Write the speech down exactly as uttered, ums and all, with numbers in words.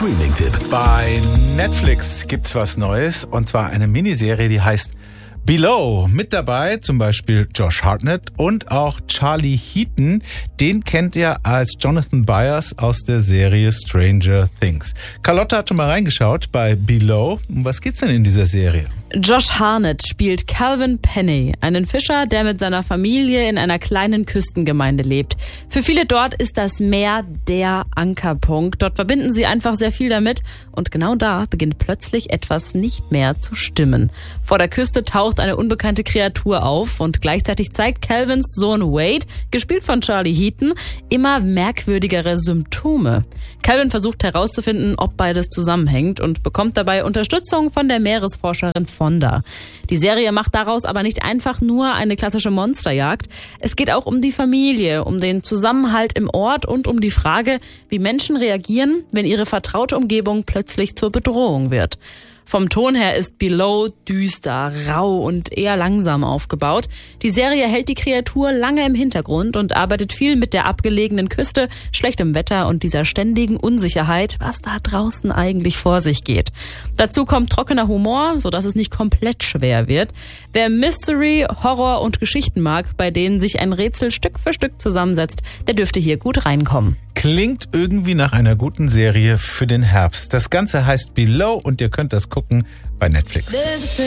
Streaming-Tipp. Bei Netflix gibt's was Neues, und zwar eine Miniserie, die heißt Below. Mit dabei zum Beispiel Josh Hartnett und auch Charlie Heaton. Den kennt ihr als Jonathan Byers aus der Serie Stranger Things. Carlotta hat schon mal reingeschaut bei Below. Um was geht's denn in dieser Serie? Josh Hartnett spielt Calvin Penny, einen Fischer, der mit seiner Familie in einer kleinen Küstengemeinde lebt. Für viele dort ist das Meer der Ankerpunkt. Dort verbinden sie einfach sehr viel damit. Und genau da beginnt plötzlich etwas nicht mehr zu stimmen. Vor der Küste taucht eine unbekannte Kreatur auf und gleichzeitig zeigt Calvins Sohn Wade, gespielt von Charlie Heaton, immer merkwürdigere Symptome. Calvin versucht herauszufinden, ob beides zusammenhängt und bekommt dabei Unterstützung von der Meeresforscherin Fonda. Die Serie macht daraus aber nicht einfach nur eine klassische Monsterjagd. Es geht auch um die Familie, um den Zusammenhalt im Ort und um die Frage, wie Menschen reagieren, wenn ihre vertraute Umgebung plötzlich zur Bedrohung wird. Vom Ton her ist Below düster, rau und eher langsam aufgebaut. Die Serie hält die Kreatur lange im Hintergrund und arbeitet viel mit der abgelegenen Küste, schlechtem Wetter und dieser ständigen Unsicherheit, was da draußen eigentlich vor sich geht. Dazu kommt trockener Humor, sodass es nicht komplett schwer wird. Wer Mystery, Horror und Geschichten mag, bei denen sich ein Rätsel Stück für Stück zusammensetzt, der dürfte hier gut reinkommen. Klingt irgendwie nach einer guten Serie für den Herbst. Das Ganze heißt Below und ihr könnt das gucken bei Netflix.